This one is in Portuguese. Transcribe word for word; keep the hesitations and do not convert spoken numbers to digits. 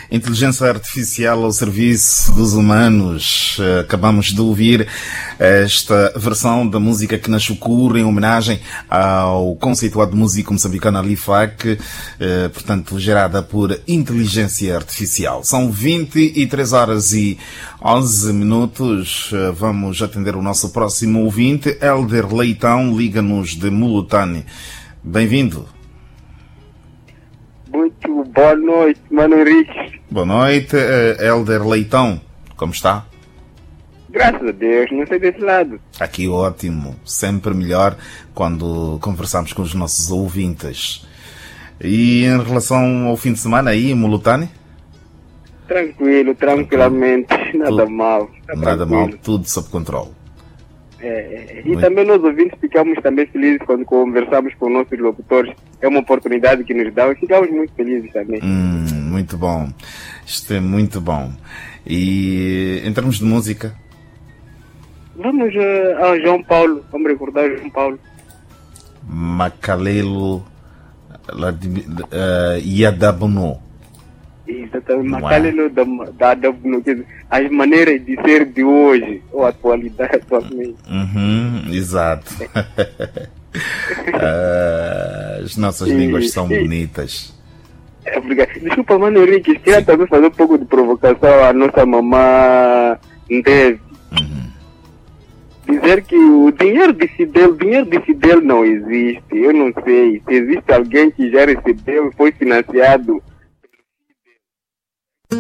Inteligência artificial ao serviço dos humanos. Acabamos de ouvir esta versão da música que nasce em homenagem ao conceituado músico moçambicano Ali Fak, portanto gerada por inteligência artificial. São vinte e três horas e onze minutos. Vamos atender o nosso próximo ouvinte. Elder Leitão liga-nos de Mulutane. Bem-vindo. Muito boa noite, Mano Henrique. Boa noite, Elder Leitão. Como está? Graças a Deus, não sei desse lado. Aqui ótimo, sempre melhor quando conversamos com os nossos ouvintes. E em relação ao fim de semana aí em Mulutane? Tranquilo, tranquilamente, nada tudo, mal. Tá nada tranquilo. mal, tudo sob controle. É, e Muito. também nós ouvintes ficamos também felizes quando conversamos com nossos locutores. É uma oportunidade que nos dão e ficamos muito felizes também. Hum, muito bom, isto é muito bom. E em termos de música? Vamos uh, ao João Paulo, vamos recordar o João Paulo. Macalelo uh, Yadabuno. Exatamente, Macalelo da Yadabuno, as maneiras de ser de hoje, ou a atualidade atualmente. Uhum, exato. uh, as nossas e, línguas são e, bonitas. É, obrigado. Desculpa, Mano Henrique, queria também fazer um pouco de provocação à nossa mamã Ndeve. Uhum. Dizer que o dinheiro de Fidel, dinheiro de Fidel não existe. Eu não sei se existe alguém que já recebeu e foi financiado